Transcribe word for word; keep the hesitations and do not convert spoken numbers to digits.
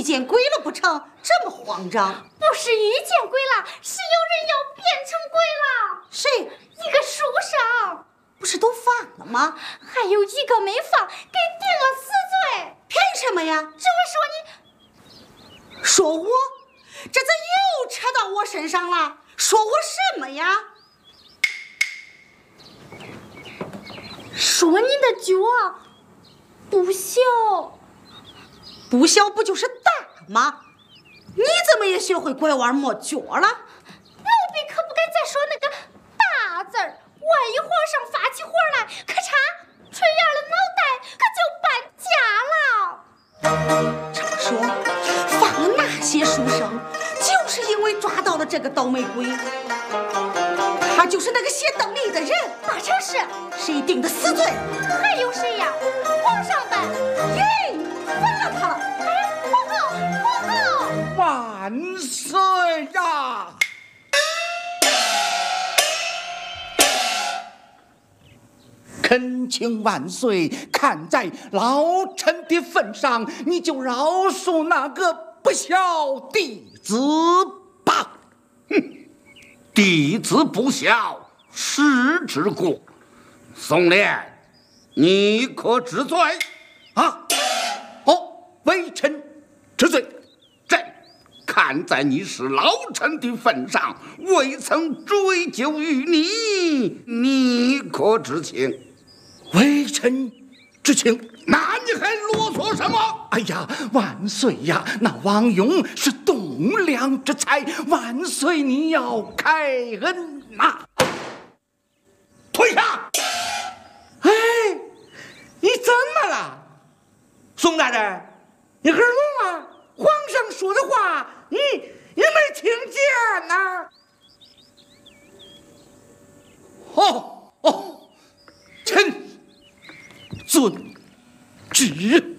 见鬼了不成？这么慌张？ 不是遇见鬼了，是有人要变成鬼了。 谁？ 一个书生。 不是都放了吗？ 还有一个没放，给定了死罪。 凭什么呀？ 这位说你说我，这咋又扯到我身上了？说我什么呀？ 说你的脚不小。 不小不就是大吗？你怎么也学会拐弯抹角了？ 奴婢可不敢再说那个大字儿，万一皇上发起火来，咔嚓吹圆了脑袋，可就搬家了。 这么说，放了那些书生，就是因为抓到了这个倒霉鬼。他就是那个写灯谜的人。 八成是。 谁定的死罪？ 还有谁呀？皇上呗。 嘿，放了他了。 哎，皇后，皇后， 万岁呀！恳请万岁看在老臣的份上，你就饶恕那个不孝弟子吧。 哼，弟子不孝，是之过。宋濂，你可知罪？ 啊！哦，微臣知罪。 朕看在你是老臣的份上，未曾追究于你，你可知情？ 微臣知情。 那你还啰嗦什么？ 哎呀，万岁呀！那王勇是栋梁之才，万岁你要开恩呐、啊！ 退下！ 哎，你怎么了，宋大人？你耳聋啊？皇上说的话，你你没听见呐？哦哦，臣遵旨。